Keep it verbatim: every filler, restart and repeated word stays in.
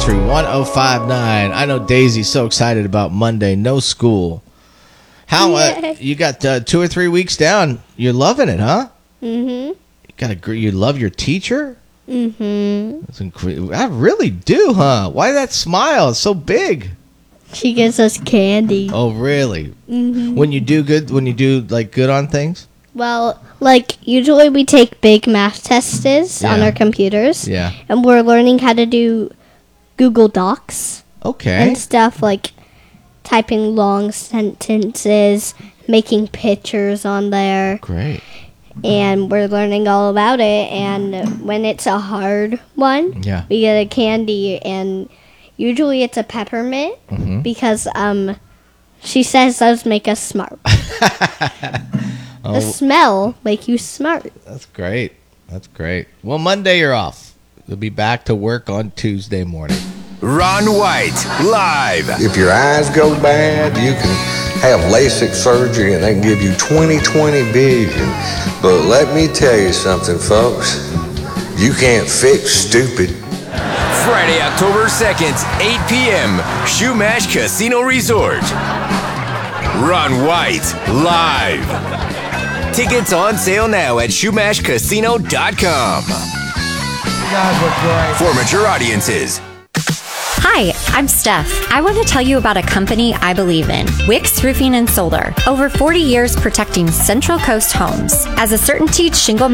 Country one oh five point nine. I know Daisy's so excited about Monday, no school. How uh, you got uh, two or three weeks down? You're loving it, huh? Mm-hmm. You got a you love your teacher? Mm-hmm. That's incredible. I really do, huh? Why that smile? It's so big. She gives us candy. Oh, really? Mm-hmm. When you do good, when you do like good on things? Well, like usually we take big math tests Yeah. on our computers. Yeah. And we're learning how to do Google Docs Okay. and stuff like typing long sentences, making pictures on there. Great. And we're learning all about it. And when it's a hard one, Yeah. we get a candy, and usually it's a peppermint Mhm. because um, she says those make us smart. Oh, The smell make you smart. that's great. That's great. Well, Monday you're off. You'll be back to work on Tuesday morning. Ron White, live. If your eyes go bad, you can have LASIK surgery and they can give you twenty twenty vision. But let me tell you something, folks. You can't fix stupid. Friday, October second, eight p.m., Shumash Casino Resort. Ron White, live. Tickets on sale now at shumash casino dot com. You guys look great. For mature audiences. Hi, I'm Steph. I want to tell you about a company I believe in, Wix Roofing and Solar. Over forty years protecting Central Coast homes. As a CertainTeed shingle